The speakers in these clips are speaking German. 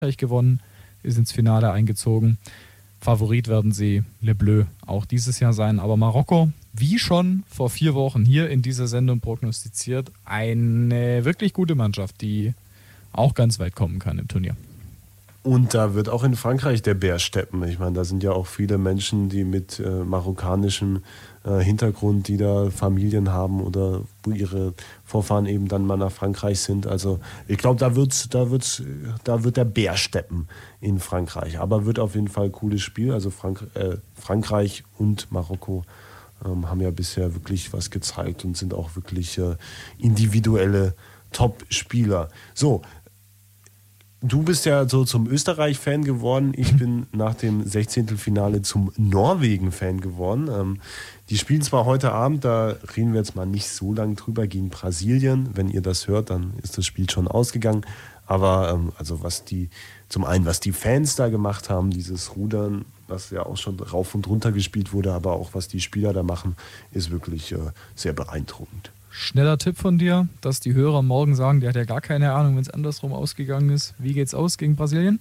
gewonnen, ist ins Finale eingezogen. Favorit werden sie Le Bleu auch dieses Jahr sein. Aber Marokko, wie schon vor 4 Wochen hier in dieser Sendung prognostiziert, eine wirklich gute Mannschaft, die auch ganz weit kommen kann im Turnier. Und da wird auch in Frankreich der Bär steppen. Ich meine, da sind ja auch viele Menschen, die mit marokkanischem Hintergrund, die da Familien haben oder wo ihre Vorfahren eben dann mal nach Frankreich sind. Also ich glaube, da wird der Bär steppen in Frankreich. Aber wird auf jeden Fall ein cooles Spiel. Also Frankreich und Marokko haben ja bisher wirklich was gezeigt und sind auch wirklich individuelle Top-Spieler. So, du bist ja so zum Österreich-Fan geworden. Ich bin nach dem 16. Finale zum Norwegen-Fan geworden. Die spielen zwar heute Abend, da reden wir jetzt mal nicht so lange drüber, gegen Brasilien. Wenn ihr das hört, dann ist das Spiel schon ausgegangen. Aber also was die Fans da gemacht haben, dieses Rudern, was ja auch schon rauf und runter gespielt wurde, aber auch was die Spieler da machen, ist wirklich sehr beeindruckend. Schneller Tipp von dir, dass die Hörer morgen sagen, der hat ja gar keine Ahnung, wenn es andersrum ausgegangen ist. Wie geht's aus gegen Brasilien?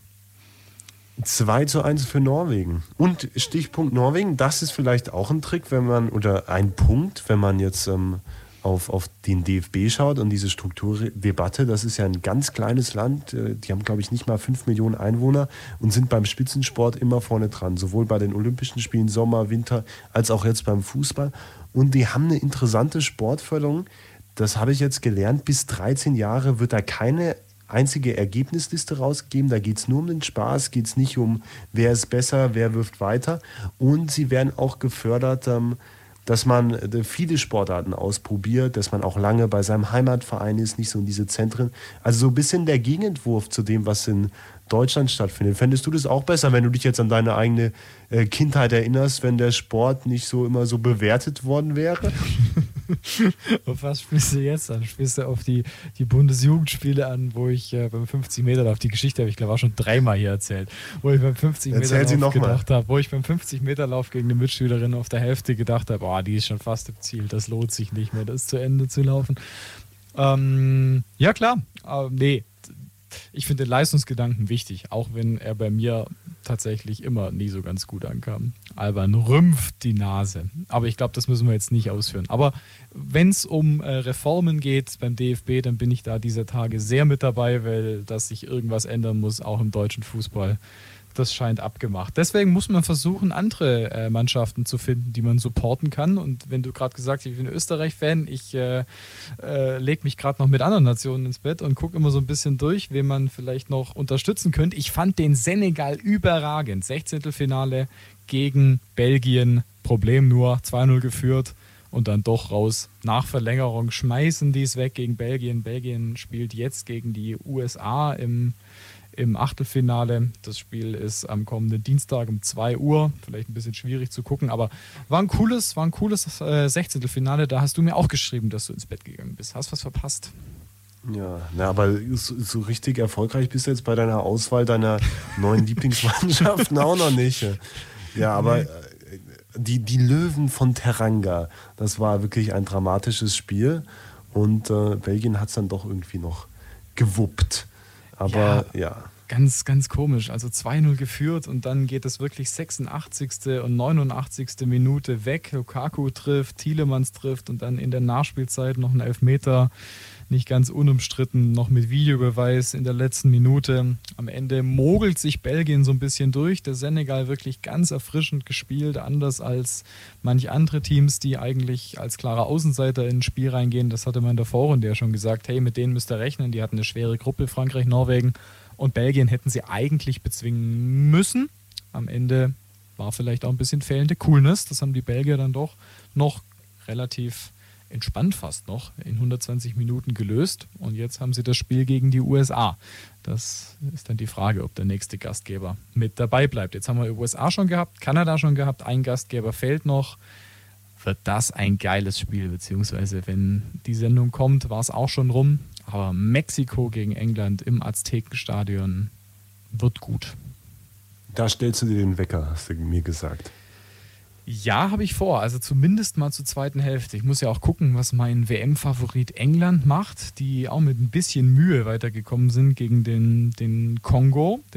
2:1 für Norwegen. Und Stichpunkt Norwegen, das ist vielleicht auch ein Trick, oder ein Punkt, wenn man jetzt auf den DFB schaut und diese Strukturdebatte. Das ist ja ein ganz kleines Land. Die haben, glaube ich, nicht mal 5 Millionen Einwohner und sind beim Spitzensport immer vorne dran. Sowohl bei den Olympischen Spielen, Sommer, Winter, als auch jetzt beim Fußball. Und die haben eine interessante Sportförderung. Das habe ich jetzt gelernt. Bis 13 Jahre wird da keine einzige Ergebnisliste rausgegeben. Da geht es nur um den Spaß, geht es nicht um, wer ist besser, wer wirft weiter. Und sie werden auch gefördert, dass man viele Sportarten ausprobiert, dass man auch lange bei seinem Heimatverein ist, nicht so in diese Zentren. Also so ein bisschen der Gegenentwurf zu dem, was in Deutschland stattfindet. Fändest du das auch besser, wenn du dich jetzt an deine eigene Kindheit erinnerst, wenn der Sport nicht so immer so bewertet worden wäre? Auf was spielst du jetzt an? Spielst du auf die Bundesjugendspiele an, wo ich beim 50 Meter Lauf, die Geschichte habe ich glaube auch schon 3-mal hier erzählt, wo ich beim 50 Meter Lauf gedacht habe, wo ich beim 50 Meter Lauf gegen eine Mitschülerin auf der Hälfte gedacht habe, oh, die ist schon fast im Ziel, das lohnt sich nicht mehr, das zu Ende zu laufen. Ja klar, nee. Ich finde den Leistungsgedanken wichtig, auch wenn er bei mir tatsächlich immer nie so ganz gut ankam. Alban rümpft die Nase. Aber ich glaube, das müssen wir jetzt nicht ausführen. Aber wenn es um Reformen geht beim DFB, dann bin ich da dieser Tage sehr mit dabei, weil dass sich irgendwas ändern muss, auch im deutschen Fußball. Das scheint abgemacht. Deswegen muss man versuchen, andere Mannschaften zu finden, die man supporten kann. Und wenn du gerade gesagt hast, ich bin Österreich-Fan, ich lege mich gerade noch mit anderen Nationen ins Bett und gucke immer so ein bisschen durch, wen man vielleicht noch unterstützen könnte. Ich fand den Senegal überragend. 16. Finale gegen Belgien. Problem nur, 2-0 geführt und dann doch raus. Nach Verlängerung schmeißen die es weg gegen Belgien. Belgien spielt jetzt gegen die USA im Achtelfinale. Das Spiel ist am kommenden Dienstag um 2 Uhr. Vielleicht ein bisschen schwierig zu gucken, aber war ein cooles 16. Finale. Da hast du mir auch geschrieben, dass du ins Bett gegangen bist. Hast was verpasst? Ja, aber so richtig erfolgreich bist du jetzt bei deiner Auswahl deiner neuen Lieblingsmannschaften auch noch nicht. Ja, aber die Löwen von Teranga, das war wirklich ein dramatisches Spiel und Belgien hat es dann doch irgendwie noch gewuppt. Aber ja. Ganz, ganz komisch. Also 2-0 geführt und dann geht es wirklich 86. und 89. Minute weg. Lukaku trifft, Tielemans trifft und dann in der Nachspielzeit noch ein Elfmeter. Nicht ganz unumstritten, noch mit Videobeweis in der letzten Minute. Am Ende mogelt sich Belgien so ein bisschen durch. Der Senegal wirklich ganz erfrischend gespielt, anders als manche andere Teams, die eigentlich als klare Außenseiter ins Spiel reingehen. Das hatte man davor und der schon gesagt, hey, mit denen müsst ihr rechnen. Die hatten eine schwere Gruppe, Frankreich, Norwegen und Belgien hätten sie eigentlich bezwingen müssen. Am Ende war vielleicht auch ein bisschen fehlende Coolness. Das haben die Belgier dann doch noch relativ entspannt fast noch in 120 Minuten gelöst und jetzt haben sie das Spiel gegen die USA. Das ist dann die Frage, ob der nächste Gastgeber mit dabei bleibt. Jetzt haben wir USA schon gehabt, Kanada schon gehabt, ein Gastgeber fehlt noch. Wird das ein geiles Spiel, beziehungsweise wenn die Sendung kommt, war es auch schon rum. Aber Mexiko gegen England im Aztekenstadion wird gut. Da stellst du dir den Wecker, hast du mir gesagt. Ja, habe ich vor. Also zumindest mal zur zweiten Hälfte. Ich muss ja auch gucken, was mein WM-Favorit England macht, die auch mit ein bisschen Mühe weitergekommen sind gegen den Kongo.